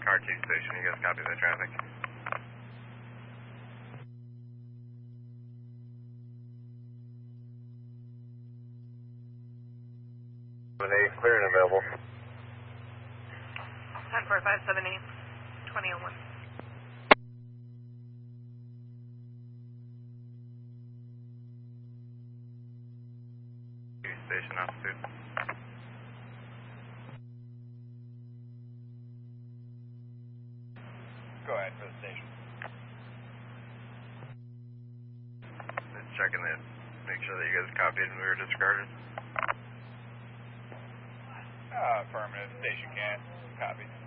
Car 2 station, you guys copy the traffic? Clear and available. 10-4-5-7-8, 2001. Station altitude. Go ahead for the station. Just checking it. Make sure that you guys copied and we were discarded. Affirmative. Station can. Copy.